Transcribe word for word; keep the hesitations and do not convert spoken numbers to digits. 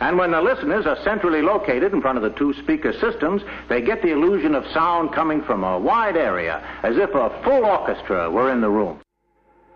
And when the listeners are centrally located in front of the two speaker systems, they get the illusion of sound coming from a wide area, as if a full orchestra were in the room.